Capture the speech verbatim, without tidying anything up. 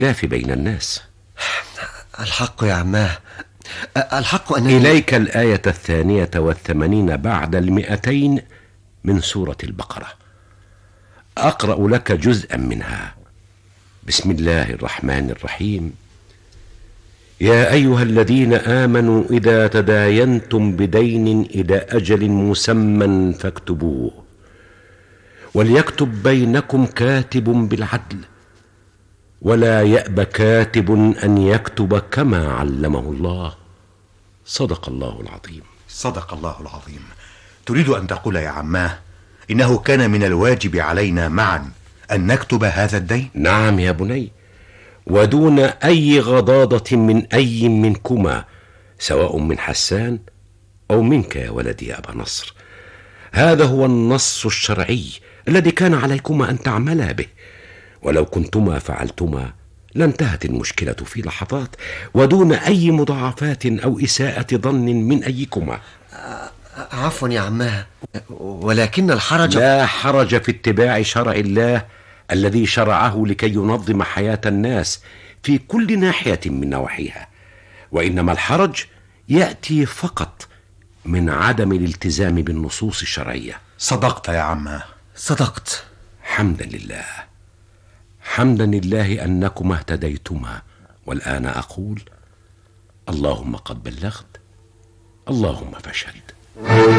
الاختلاف بين الناس. الحق يا عماه، الحق أنني... إليك الآية الثانية والثمانين بعد المئتين من سورة البقرة. أقرأ لك جزءا منها. بسم الله الرحمن الرحيم. يا أيها الذين آمنوا إذا تداينتم بدين إلى أجل مسمى فاكتبوه، وليكتب بينكم كاتب بالعدل، ولا يأب كاتب أن يكتب كما علمه الله. صدق الله العظيم. صدق الله العظيم. تريد أن تقول يا عماه إنه كان من الواجب علينا معا أن نكتب هذا الدين؟ نعم يا بني، ودون أي غضاضة من أي منكما، سواء من حسان أو منك يا ولدي يا أبا نصر. هذا هو النص الشرعي الذي كان عليكما أن تعملا به، ولو كنتما فعلتما لانتهت المشكلة في لحظات، ودون أي مضاعفات أو إساءة ظن من أيكما. عفوا يا عماه، ولكن الحرج... لا حرج في اتباع شرع الله الذي شرعه لكي ينظم حياة الناس في كل ناحية من نواحيها، وإنما الحرج يأتي فقط من عدم الالتزام بالنصوص الشرعية. صدقت يا عماه. صدقت. حمدا لله، حمدا لله أنكما اهتديتما. والآن أقول: اللهم قد بلغت، اللهم فاشهد.